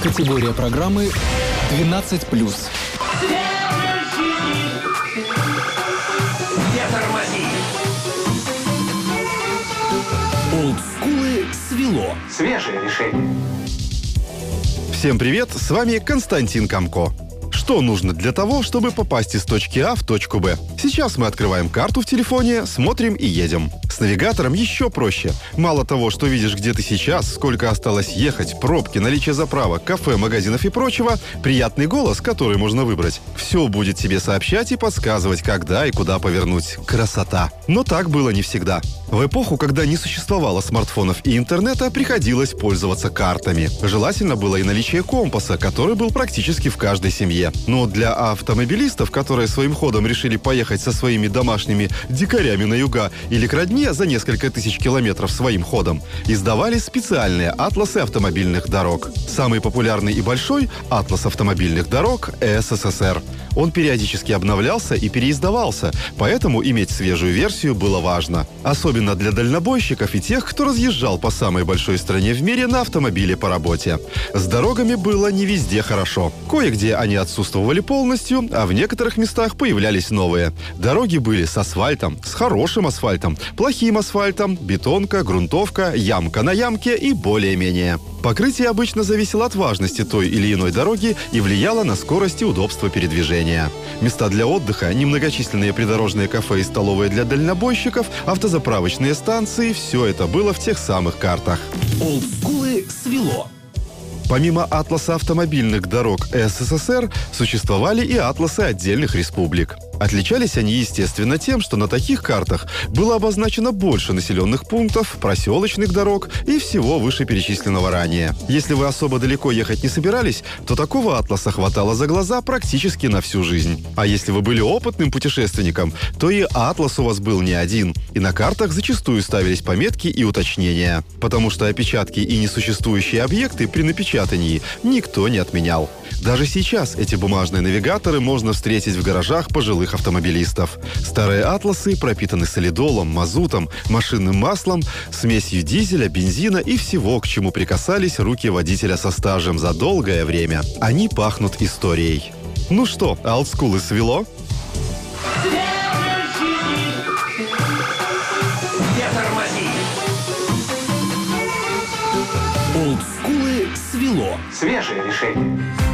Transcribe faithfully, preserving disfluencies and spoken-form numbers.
Категория программы двенадцать плюс. Не тормози! Олдскулы свело. Свежее решение. Всем привет, с вами Константин Камко. Что нужно для того, чтобы попасть из точки А в точку Б? Сейчас мы открываем карту в телефоне, смотрим и едем. С навигатором еще проще. Мало того, что видишь, где ты сейчас, сколько осталось ехать, пробки, наличие заправок, кафе, магазинов и прочего, приятный голос, который можно выбрать. Все будет тебе сообщать и подсказывать, когда и куда повернуть. Красота! Но так было не всегда. В эпоху, когда не существовало смартфонов и интернета, приходилось пользоваться картами. Желательно было и наличие компаса, который был практически в каждой семье. Но для автомобилистов, которые своим ходом решили поехать со своими домашними дикарями на юга или к родне за несколько тысяч километров своим ходом, издавали специальные атласы автомобильных дорог. Самый популярный и большой – атлас автомобильных дорог эс эс эс эр. Он периодически обновлялся и переиздавался, поэтому иметь свежую версию было важно. Особенно для дальнобойщиков и тех, кто разъезжал по самой большой стране в мире на автомобиле по работе. С дорогами было не везде хорошо. Кое-где они отсутствовали полностью, а в некоторых местах появлялись новые. Дороги были с асфальтом, с хорошим асфальтом, плохим асфальтом, бетонка, грунтовка, ямка на ямке и более-менее. Покрытие обычно зависело от важности той или иной дороги и влияло на скорость и удобство передвижения. Места для отдыха, немногочисленные придорожные кафе и столовые для дальнобойщиков, автозаправочные станции – все это было в тех самых картах. Олдскулы свело. Помимо атласа автомобильных дорог эс эс эс эр, существовали и атласы отдельных республик. Отличались они, естественно, тем, что на таких картах было обозначено больше населенных пунктов, проселочных дорог и всего вышеперечисленного ранее. Если вы особо далеко ехать не собирались, то такого атласа хватало за глаза практически на всю жизнь. А если вы были опытным путешественником, то и атлас у вас был не один. И на картах зачастую ставились пометки и уточнения. Потому что опечатки и несуществующие объекты при напечатании никто не отменял. Даже сейчас эти бумажные навигаторы можно встретить в гаражах пожилых автомобилистов. Старые атласы пропитаны солидолом, мазутом, машинным маслом, смесью дизеля, бензина и всего, к чему прикасались руки водителя со стажем за долгое время. Они пахнут историей. Ну что, олдскулы свело? Не тормози! Олдскулы свело. Свежее решение.